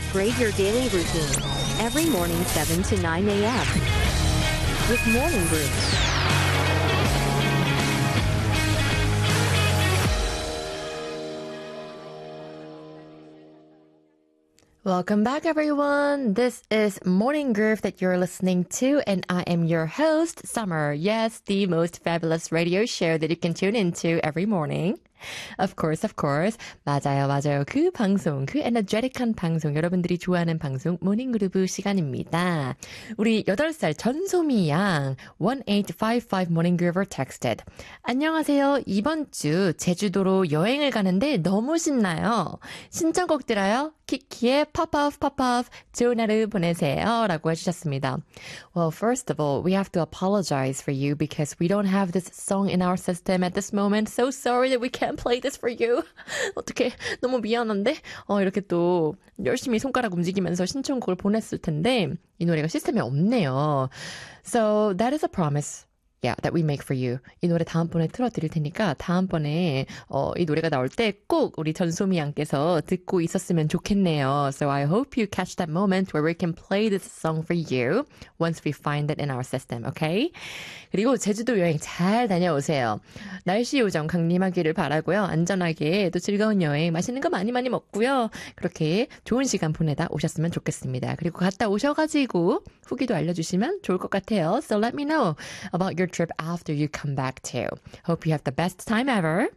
Upgrade your daily routine. Every morning 7 to 9 a.m. with Morning Groove. Welcome back, everyone. This is Morning Groove that you're listening to, and I am your host, Summer. Yes, the most fabulous radio show that you can tune into every morning. Of course. 맞아요. 그 방송, 그 에너제틱한 방송, 여러분들이 좋아하는 방송, 모닝그루브 시간입니다. 우리 8살 전소미 양, 1855 모닝그루버 texted. 안녕하세요. 이번 주 제주도로 여행을 가는데 너무 신나요. 신청곡 들어요? 키키의 Pop Off, 좋은 하루 보내세요. 라고 해주셨습니다. Well, first of all, we have to apologize for you because we don't have this song in our system at this moment. So sorry that we can't play this for you. 어떡해. 너무 미안한데? 이렇게 또 열심히 손가락 움직이면서 신청곡을 보냈을 텐데 이 노래가 시스템에 없네요. So that is a promise. Yeah, that we make for you. 이 노래 다음번에 틀어드릴 테니까 다음번에 이 노래가 나올 때 꼭 우리 전소미 양께서 듣고 있었으면 좋겠네요. So I hope you catch that moment where we can play this song for you once we find it in our system, okay? 그리고 제주도 여행 잘 다녀오세요. 날씨 요정 강림하기를 바라고요. 안전하게 또 즐거운 여행 맛있는 거 많이 먹고요. 그렇게 좋은 시간 보내다 오셨으면 좋겠습니다. 그리고 갔다 오셔가지고 후기도 알려주시면 좋을 것 같아요. So let me know about your trip after you come back too. Hope you have the best time ever.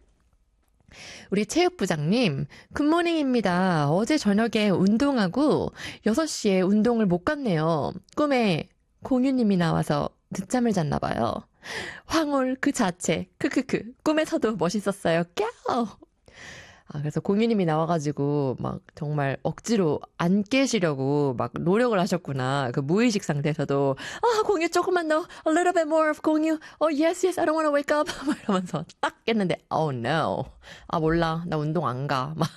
우리 체육부장님, 굿모닝입니다. 어제 저녁에 운동하고 6시에 운동을 못 갔네요. 꿈에 공유님이 나와서 늦잠을 잤나 봐요. 황홀 그 자체, 크크크, 꿈에서도 멋있었어요. 꺄우! 그래서 공유님이 나와가지고 막 정말 억지로 안 깨시려고 막 노력을 하셨구나. 그 무의식 상태에서도 공유 조금만 더, a little bit more of 공유. Yes, I don't want to wake up. 막 이러면서 딱 깼는데, oh no. 몰라, 나 운동 안 가. 막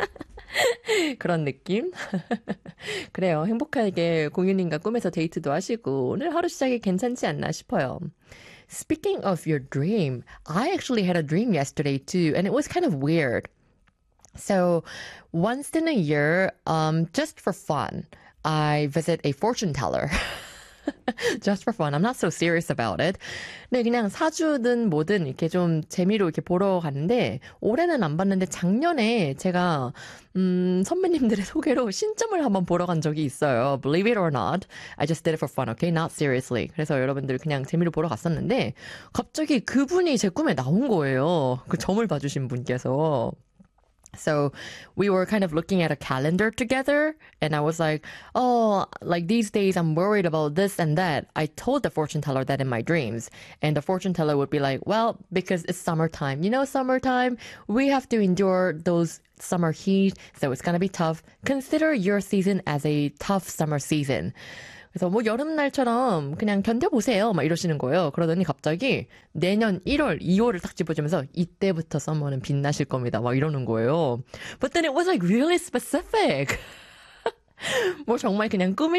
그런 느낌? 그래요. 행복하게 공유님과 꿈에서 데이트도 하시고 오늘 하루 시작이 괜찮지 않나 싶어요. Speaking of your dream, I actually had a dream yesterday too, and it was kind of weird. So once in a year, just for fun, I visit a fortune teller. Just for fun. I'm not so serious about it. 네, 그냥 사주든 뭐든 이렇게 좀 재미로 이렇게 보러 갔는데 올해는 안 봤는데 작년에 제가 선배님들의 소개로 신점을 한번 보러 간 적이 있어요. Believe it or not, I just did it for fun, okay? Not seriously. 그래서 여러분들 그냥 재미로 보러 갔었는데 갑자기 그분이 제 꿈에 나온 거예요. 그 점을 봐주신 분께서. So we were kind of looking at a calendar together and I was like, like these days I'm worried about this and that. I told the fortune teller that in my dreams and the fortune teller would be like, well, because it's summertime. You know, summertime, we have to endure those summer heat. So it's going to be tough. Consider your season as a tough summer season. 그래서 뭐 여름날처럼 그냥 견뎌보세요. 막 이러시는 거예요. 그러더니 갑자기 내년 1월, 2월을 딱 집어주면서 이때부터 썸머는 빛나실 겁니다. 막 이러는 거예요. But then it was like really specific. 뭐 정말 그냥 꿈일